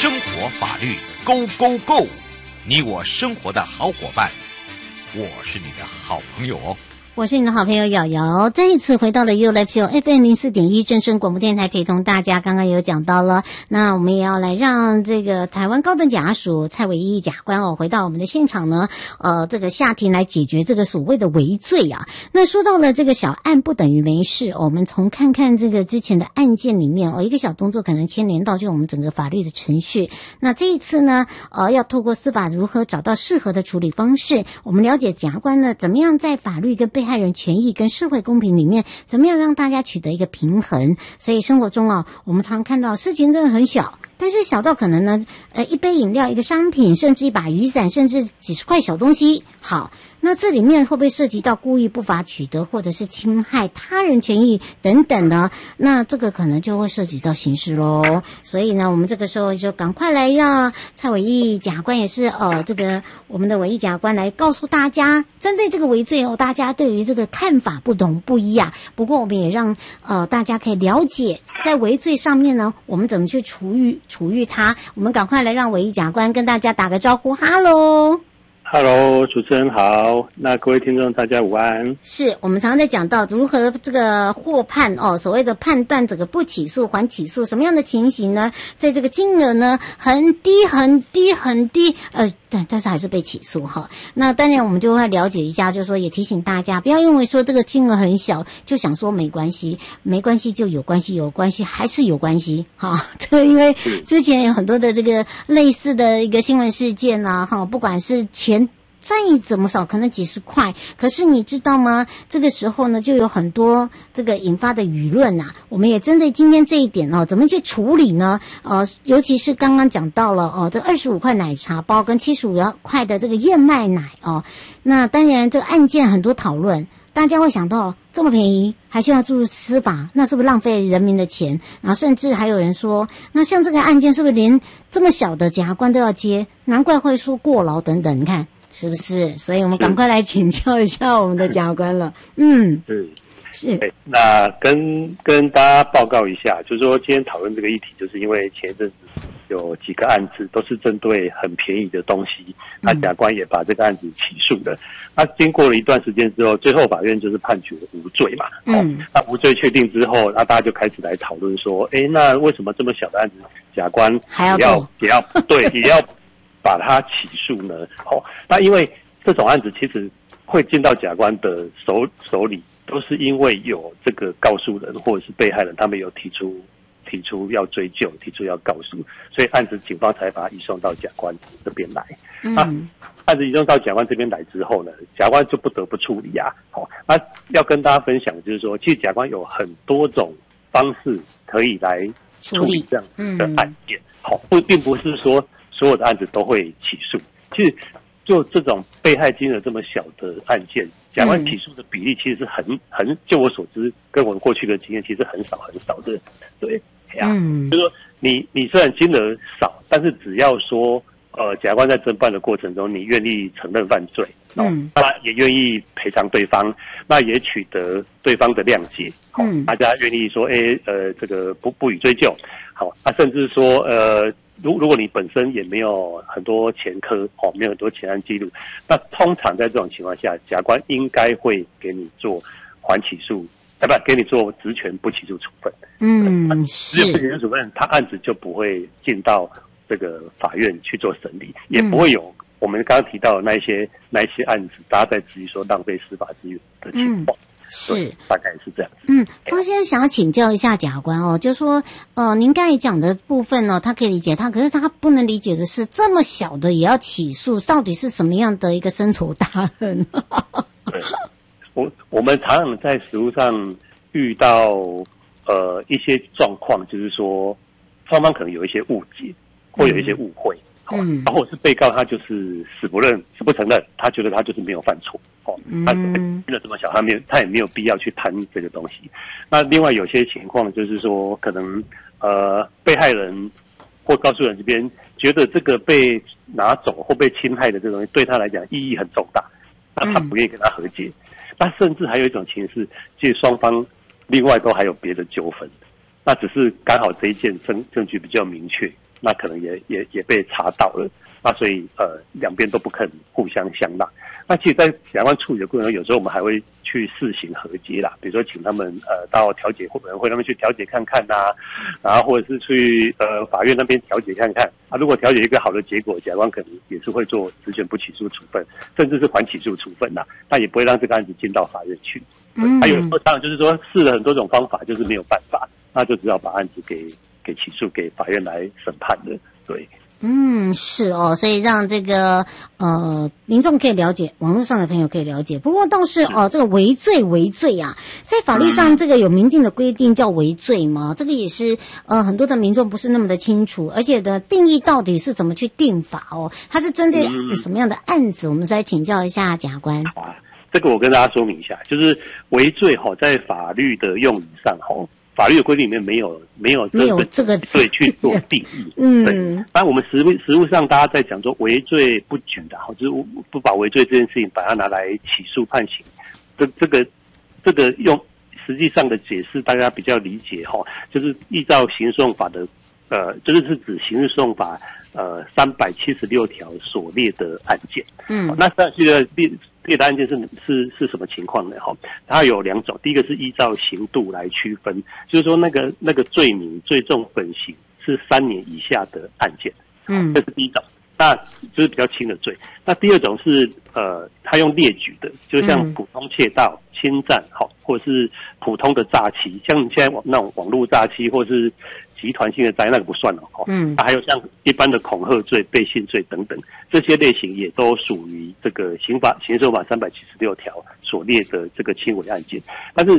生活法律 Go Go Go， 你我生活的好伙伴，我是你的好朋友哦。 我是你的好朋友瑶瑶，再一次回到了 You Live Show FM04.1 正声广播电台，陪同大家。刚刚有讲到了，那我们也要来让这个台湾高等检察署蔡伟毅检察官回到我们的现场呢，这个下庭来解决这个所谓的围罪啊。那说到了这个小案不等于没事，我们从看看这个之前的案件里面一个小动作可能牵连到就我们整个法律的程序。那这一次呢，要透过司法如何找到适合的处理方式，我们了解检察官呢怎么样在法律跟被害人权益跟社会公平里面怎么样让大家取得一个平衡。所以生活中我们常看到事情真的很小，但是小到可能呢一杯饮料，一个商品，甚至一把雨伞，甚至几十块小东西。好，那这里面会不会涉及到故意不法取得或者是侵害他人权益等等呢？那这个可能就会涉及到刑事咯。所以呢我们这个时候就赶快来让蔡伟毅检察官，也是这个我们的伟毅检察官来告诉大家，针对这个围罪大家对于这个看法不同不一啊。不过我们也让大家可以了解在围罪上面呢我们怎么去处遇它。我们赶快来让伟毅检察官跟大家打个招呼。哈喽 Hello， 主持人好，那各位听众大家午安。 是我们常常在讲到如何这个获判所谓的判断这个不起诉还起诉，什么样的情形呢？在这个金额呢很低很低很低，对，但是还是被起诉哈。那当然我们就会了解一下，就是说也提醒大家不要因为说这个金额很小就想说没关系，没关系就有关系，有关系还是有关系哈。这个因为之前有很多的这个类似的一个新闻事件啊哈，不管是钱再怎么少，可能几十块，可是你知道吗？这个时候呢，就有很多这个引发的舆论啊。我们也针对今天这一点怎么去处理呢？尤其是刚刚讲到了这25块奶茶包跟75块的这个燕麦奶那当然这个案件很多讨论，大家会想到这么便宜还需要注入司法，那是不是浪费人民的钱？然后甚至还有人说，那像这个案件是不是连这么小的检察官都要接？难怪会说过劳等等，你看。是不是？所以我们赶快来请教一下我们的检察官了。是。 那跟大家报告一下，就是说今天讨论这个议题，就是因为前一阵子有几个案子都是针对很便宜的东西，那检察官也把这个案子起诉了。那经过了一段时间之后，最后法院就是判决无罪嘛。那无罪确定之后，那大家就开始来讨论说，那为什么这么小的案子，检察官也要把它起诉呢？那因为这种案子其实会进到检察官的手里，都是因为有这个告诉人或者是被害人，他们有提出要追究，提出要告诉，所以案子警方才把它移送到检察官这边来。案子移送到检察官这边来之后呢，检察官就不得不处理啊。那要跟大家分享就是说，其实检察官有很多种方式可以来处理这样的案件。并不是说所有的案子都会起诉，其实就这种被害金额这么小的案件，检察官起诉的比例其实是很，就我所知，跟我过去的经验，其实很少的。对，就是说你虽然金额少，但是只要说检察官在侦办的过程中，你愿意承认犯罪，那也愿意赔偿对方，那也取得对方的谅解，大家愿意说，这个不予追究，甚至说如果你本身也没有很多前科，没有很多前案记录，那通常在这种情况下，检察官应该会给你做缓起诉，给你做职权不起诉处分。只有不起诉处分，他案子就不会进到这个法院去做审理，也不会有我们刚刚提到的那一些案子，大家在质疑说浪费司法资源的情况。是，大概是这样子。 方先生想要请教一下检察官就是说，您刚才讲的部分他可以理解他，可是他不能理解的是，这么小的也要起诉，到底是什么样的一个深仇大恨？ 对，我们常常在实务上遇到一些状况，就是说双方可能有一些误解，或有一些误会。然后是被告他就是死不承认，他觉得他就是没有犯错，他金额这么小，他也没有必要去谈这个东西。那另外有些情况就是说，可能被害人或告诉人这边觉得这个被拿走或被侵害的这个东西对他来讲意义很重大，那他不愿意跟他和解。那甚至还有一种情势，其实双方另外都还有别的纠纷， 那只是刚好这一件证据比较明确，那可能也被查到了，那所以两边都不肯互相相让。那其实，在检察官处理的过程中，有时候我们还会去试行和解啦，比如说请他们到调解委员会那边去调解看看呐，然后或者是去法院那边调解看看啊。如果调解一个好的结果，检察官可能也是会做职权不起诉处分，甚至是缓起诉处分呐，但也不会让这个案子进到法院去。还有当然就是说试了很多种方法，就是没有办法，那就只好把案子给起诉给法院来审判的，对。 是哦，所以让这个民众可以了解，网络上的朋友可以了解。不过倒是这个为罪啊，在法律上这个有明定的规定叫为罪吗？这个也是很多的民众不是那么的清楚，而且的定义到底是怎么去定法哦？它是针对什么样的案子？我们再请教一下检察官。 好啊，这个我跟大家说明一下，就是为罪在法律的用语上法律的规定里面没有这个罪去做定义。对。当然我们实务上大家在讲说为罪不举的，就是不把为罪这件事情把它拿来起诉判刑。这个用实际上的解释大家比较理解就是依照刑事诉讼法的就是指刑事诉讼法376条所列的案件。那这个列的案件是什么情况呢？它有两种，第一个是依照刑度来区分，就是说那个罪名最重本刑是3年以下的案件，这是第一种，那就是比较轻的罪。那第二种是它用列举的，就像普通窃盗、侵占或者是普通的诈欺，像现在那种网络诈欺或是集团性的诈欺那个不算还有像一般的恐吓罪、背信罪等等，这些类型也都属于这个刑事诉讼法376条所列的这个轻微案件。但是